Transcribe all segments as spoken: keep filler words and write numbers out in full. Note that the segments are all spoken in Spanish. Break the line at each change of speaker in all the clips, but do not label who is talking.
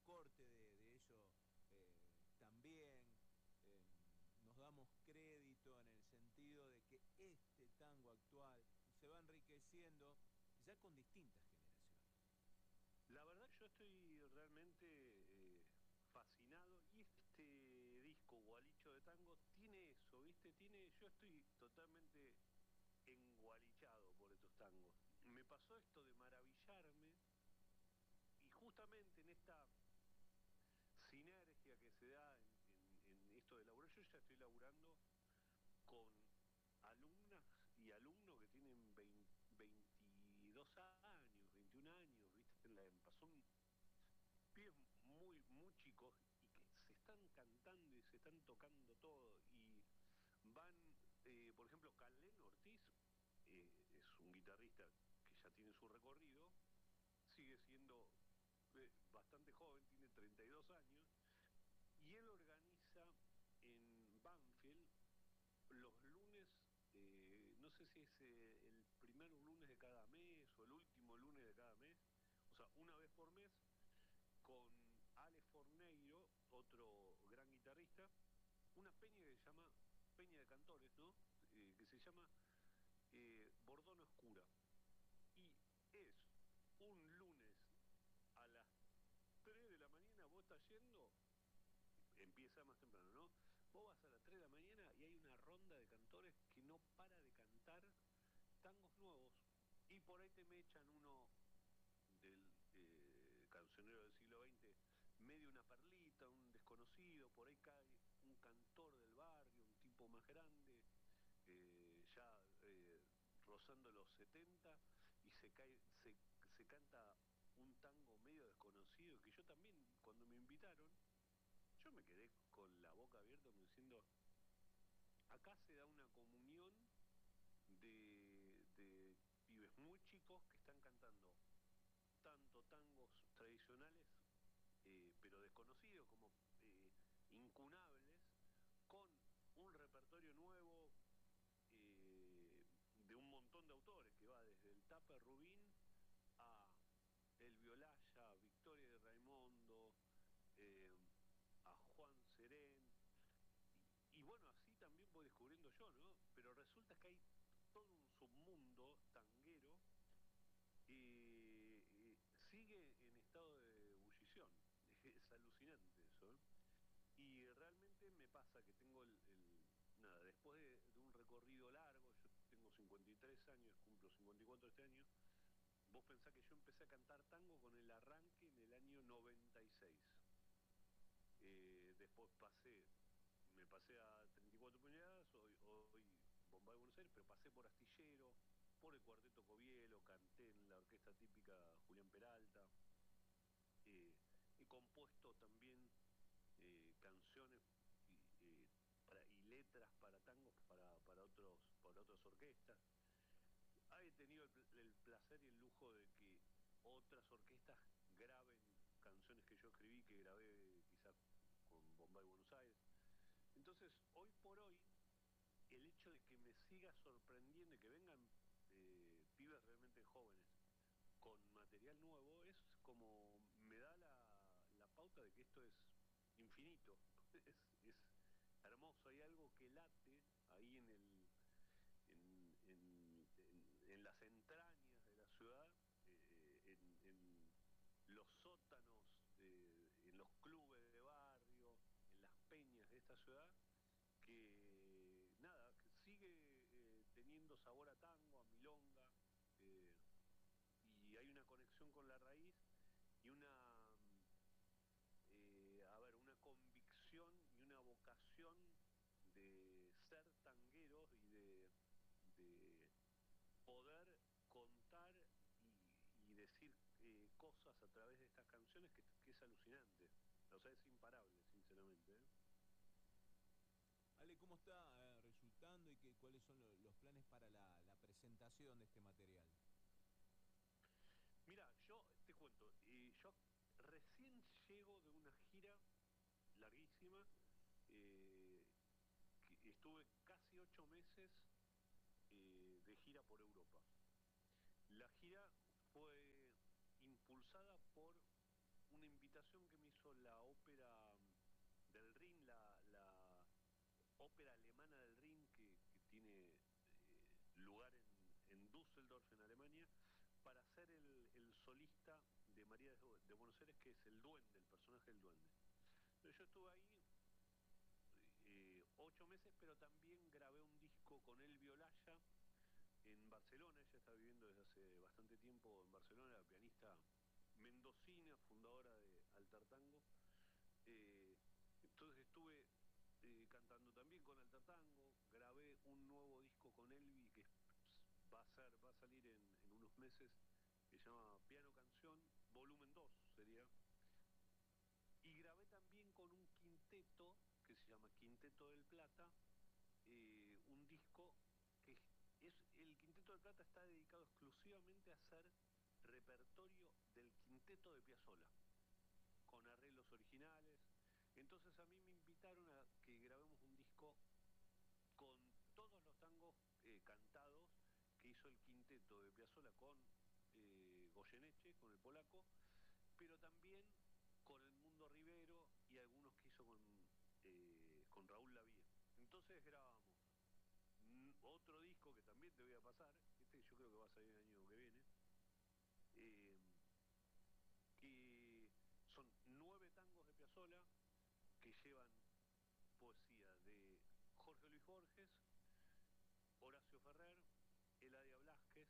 corte de, de ello eh, también. Eh, nos damos crédito en el sentido de que este tango actual se va enriqueciendo ya con distintas generaciones.
La verdad yo estoy realmente eh, fascinado y este disco Gualicho de Tango tiene eso, ¿viste? Tiene, yo estoy totalmente engualichado por estos tangos. Me pasó esto de maravillarme y justamente en esta sinergia que se da en, en, en esto de laburar, yo ya estoy laburando con alumnas y alumnos que tienen veinte, veintidós años, veintiún años, ¿viste? En la EMPA. Son pibes muy, muy chicos y que se están cantando y se están tocando todo y van, eh, por ejemplo, Calén Ortiz eh, es un guitarrista que ya tiene su recorrido, sigue siendo eh, bastante joven, tiene treinta y dos años, y él organiza en Banfield los lunes, eh, no sé si es eh, el primer lunes de cada mes o el último lunes de cada mes, o sea, una vez por mes, con Ale Forneiro, otro gran guitarrista, una peña que se llama Peña de Cantores, ¿no? Eh, que se llama eh, Bordón Oscura. Y es un lunes a las tres de la mañana, vos estás yendo, empieza más temprano, ¿no? Vos vas a las tres de la mañana y hay una ronda de cantores que no para de cantar tangos nuevos. Y por ahí te me echan uno del eh, cancionero del siglo veinte, medio una perlita, un desconocido, por ahí cae un cantor del barrio, un tipo más grande, eh, ya eh, rozando los setenta, y se cae, se, se canta un tango medio desconocido, que yo también, cuando me invitaron, yo me quedé con la boca abierta como diciendo, acá se da una comunión de, de pibes muy chicos que están cantando tanto tangos tradicionales, eh, pero desconocidos, como eh, incunables, con un repertorio nuevo eh, de un montón de autores, que va desde el Tapa Rubín a El Violaya, a Victoria de Raimondo, eh, a Juan Serén, y, y bueno, así también voy descubriendo yo, ¿no? Pero resulta que hay todo un submundo tanguero y, y sigue en estado de ebullición. Es alucinante eso, ¿eh? Y realmente me pasa que tengo el, el nada, después de, de un recorrido largo, yo tengo cincuenta y tres años, cumplo cincuenta y cuatro este año, vos pensás que yo empecé a cantar tango con el arranque en el año noventa y seis. Eh, después pasé, me pasé a treinta y cuatro puñadas, hoy, hoy Bombay Buenos Aires, pero pasé por Astillero, por el Cuarteto Covielo, canté en la orquesta típica Julián Peralta, eh, he compuesto también eh, canciones y, eh, para, y letras para tangos para, para, otros, para otras orquestas. He tenido el, el placer y el lujo de que otras orquestas graben canciones que yo escribí, que grabé quizás con Bombay Buenos Aires. Entonces, hoy por hoy, el hecho de que me siga sorprendiendo y que vengan eh, pibes realmente jóvenes con material nuevo es como me da la, la pauta de que esto es infinito, es, es hermoso, hay algo que late ahí en el en, en, en, en las entrañas de la ciudad, eh, en, en, los sótanos, eh, en los clubes de barrio, en las peñas de esta ciudad, que nada, que sigue eh, teniendo sabor a tango, a milonga, eh, y hay una conexión con la raíz y una, mm, eh, a ver, una convicción y una vocación de ser tangueros y de, de poder contar y, y decir eh, cosas a través de estas canciones que, que, es alucinante. O sea, es imparable, sinceramente. ¿eh?
Ale, ¿cómo está eh, resultando y qué, cuáles son lo- los planes para la, la presentación de este material?
Mira, yo te cuento, eh, yo recién llego de una gira larguísima, eh, que estuve casi ocho meses eh, de gira por Europa. La gira fue impulsada por una invitación invitación que me hizo la ópera del Rin, la, la ópera alemana del Rin, que, que tiene eh, lugar en, en Düsseldorf, en Alemania, para ser el, el solista de María de, de Buenos Aires, que es el duende, el personaje del duende. Entonces yo estuve ahí eh, ocho meses, pero también grabé un disco con Elvi Olaya en Barcelona. Ella está viviendo desde hace bastante tiempo en Barcelona, la pianista mendocina, fundadora de Altar Tango. Eh, entonces estuve eh, cantando también con Altar Tango, grabé un nuevo disco con Elvi que va a ser, va a salir en, en unos meses, que se llama Piano Canción, volumen dos sería. Y grabé también con un quinteto que se llama Quinteto del Plata, eh, un disco que es, el Quinteto del Plata está dedicado exclusivamente a hacer repertorio del quinteto de Piazzolla, con arreglos originales. Entonces a mí me invitaron a que grabemos un disco con todos los tangos eh, cantados que hizo el quinteto de Piazzolla con eh, Goyeneche, con el polaco, pero también con el Mundo Rivero y algunos que hizo con, eh, con Raúl Lavie. Entonces grabamos mm, otro disco que también te voy a pasar, este yo creo que va a salir el año que viene, eh, que son nueve tangos de Piazzolla que llevan poesía de Jorge Luis Borges, Horacio Ferrer, Eladia Blasquez,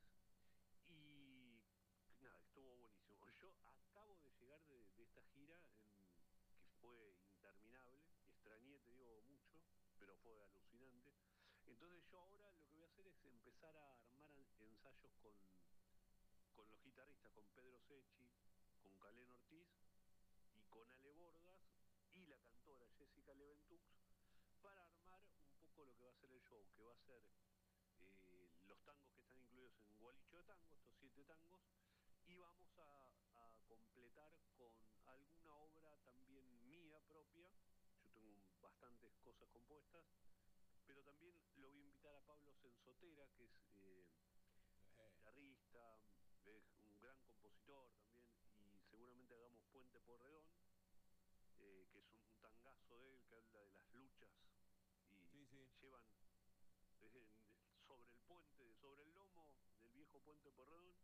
y nada, estuvo buenísimo. Yo acabo de llegar de, de esta gira en, que fue interminable, y extrañé, te digo, mucho, pero fue alucinante. Entonces yo ahora lo que voy a hacer es empezar a armar ensayos con, con los guitarristas, con Pedro Secchi, con Calén Ortiz y con Ale Bordas y la cantora Jessica Leventux, para armar un poco lo que va a ser el show, que va a ser eh, los tangos que están incluidos en Gualicho de Tango, estos siete tangos, y vamos a, a completar con alguna obra también mía propia. Yo tengo bastantes cosas compuestas, pero también lo voy a invitar a Pablo Sensotera, que es eh, guitarrista, es un gran compositor también, y seguramente hagamos Puente Porredón, eh, que es un, un tangazo de él que habla de las luchas y
sí, sí.
llevan eh, sobre el puente, sobre el lomo del viejo Puente Porredón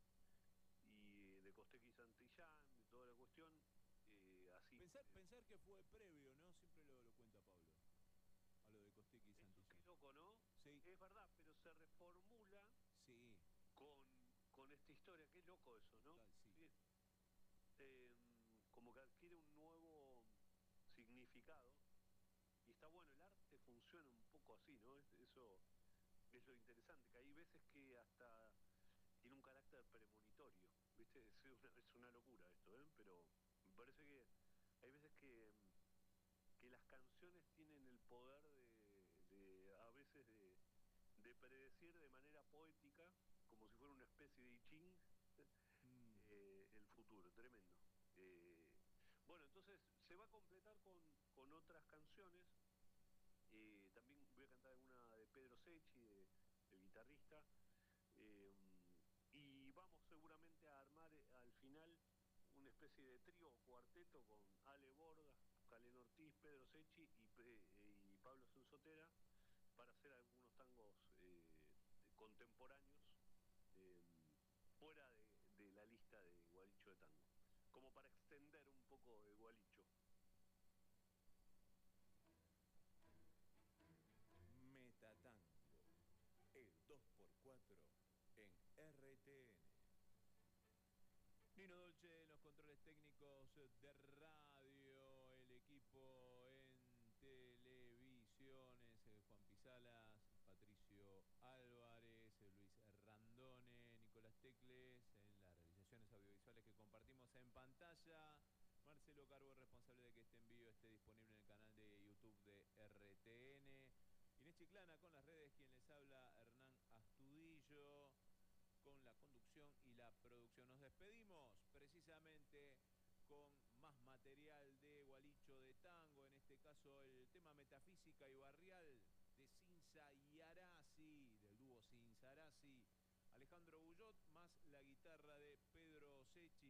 y de Costequi y Santillán, de toda la cuestión, eh, así.
Pensar,
Eh,
pensar que fue previo, ¿no? Siempre lo, lo cuenta Pablo, a lo de Costequi y
eso qué
Santillán.
loco, ¿no?
Sí.
Es verdad, pero se reformula
Sí.
con, con esta historia. Qué loco eso, ¿no?
Total, sí.
Sí. Eh, como que adquiere un nuevo significado. Y está bueno, el arte funciona un poco así, ¿no? Es, eso es lo interesante, que hay veces que hasta tiene un carácter premonitorio, ¿viste? Es una, es una locura esto, ¿eh? Pero me parece que hay veces que, que las canciones tienen el poder de, de a veces de, de predecir de manera poética, como si fuera una especie de I Ching,
Mm.
eh, el futuro, tremendo. Eh, bueno, entonces se va a completar con, con otras canciones. Eh, también voy a cantar alguna de Pedro Secchi, de, el guitarrista. Eh, y vamos seguramente a armar eh, al final una especie de trío o cuarteto con Ale Bordas, Calén Ortiz, Pedro Secchi y, y Pablo Sensotera, para hacer algunos tangos eh, contemporáneos eh, fuera de, de la lista de Gualicho de Tango, como para extender un poco el Gualicho.
Metatango, el dos por cuatro en R T N. Nino Dolce en los controles técnicos de radio, el equipo en televisiones, eh, Juan Pisalas, Patricio Álvarez, eh, Luis Randone, Nicolás Tecles, en las realizaciones audiovisuales que compartimos en pantalla. Marcelo Carbo, responsable de que este envío esté disponible en el canal de YouTube de R T N. Inés Chiclana con las redes, quien les habla, Hernán Astudillo, con la conducción y la producción. Nos despedimos precisamente con más material de Gualicho de Tango, en este caso el tema Metafísica y Barrial de Cinza y Arasi, del dúo Cinza Arasi, Alejandro Bullot, más la guitarra de